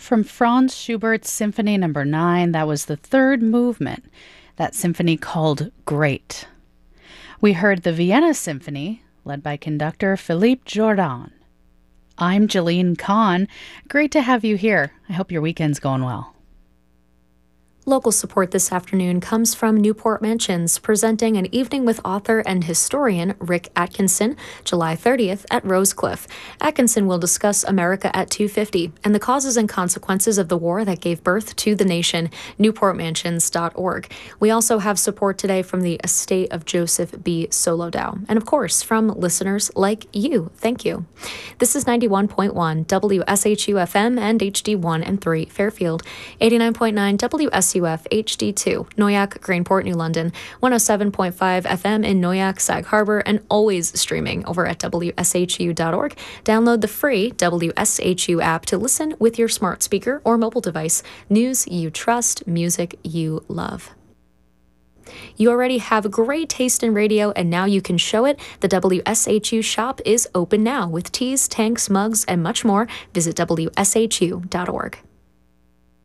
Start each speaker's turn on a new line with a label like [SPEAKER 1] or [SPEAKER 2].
[SPEAKER 1] from Franz Schubert's Symphony No. 9. That was the third movement, that symphony called Great. We heard the Vienna Symphony, led by conductor Philippe Jordan. I'm Jeline Kahn. Great to have you here. I hope your weekend's going well.
[SPEAKER 2] Local support this afternoon comes from Newport Mansions, presenting an evening with author and historian Rick Atkinson, July 30th at Rosecliff. Atkinson will discuss America at 250 and the causes and consequences of the war that gave birth to the nation, newportmansions.org. We also have support today from the estate of Joseph B. Solodow, and of course from listeners like you. Thank you. This is 91.1 WSHU-FM and HD1 and 3 Fairfield, 89.9 WSUF HD2, Noyak, Greenport, New London, 107.5 FM in Noyak, Sag Harbor, and always streaming over at WSHU.org. Download the free WSHU app to listen with your smart speaker or mobile device. News you trust, music you love. You already have great taste in radio, and now you can show it. The WSHU shop is open now with teas, tanks, mugs, and much more. Visit WSHU.org.